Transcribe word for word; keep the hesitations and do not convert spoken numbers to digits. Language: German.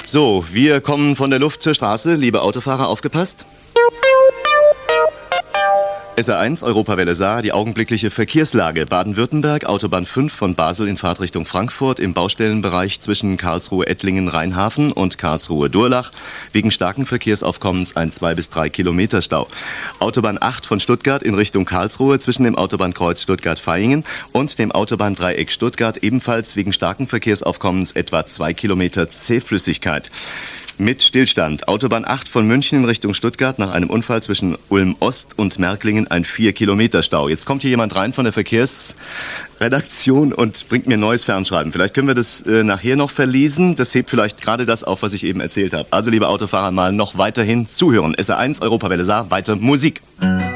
So, wir kommen von der Luft zur Straße. Liebe Autofahrer, aufgepasst. S R eins, Europawelle Saar, die augenblickliche Verkehrslage. Baden-Württemberg, Autobahn fünf von Basel in Fahrtrichtung Frankfurt im Baustellenbereich zwischen Karlsruhe-Ettlingen-Rheinhafen und Karlsruhe-Durlach. Wegen starken Verkehrsaufkommens ein zwei bis drei Kilometer Stau. Autobahn acht von Stuttgart in Richtung Karlsruhe zwischen dem Autobahnkreuz Stuttgart-Vaihingen und dem Autobahndreieck Stuttgart ebenfalls wegen starken Verkehrsaufkommens etwa zwei Kilometer Zähflüssigkeit. Mit Stillstand. Autobahn acht von München in Richtung Stuttgart nach einem Unfall zwischen Ulm-Ost und Märklingen ein vier Kilometer Stau. Jetzt kommt hier jemand rein von der Verkehrsredaktion und bringt mir neues Fernschreiben. Vielleicht können wir das äh, nachher noch verlesen. Das hebt vielleicht gerade das auf, was ich eben erzählt habe. Also, liebe Autofahrer, mal noch weiterhin zuhören. S R eins, Europawelle Saar, weiter Musik.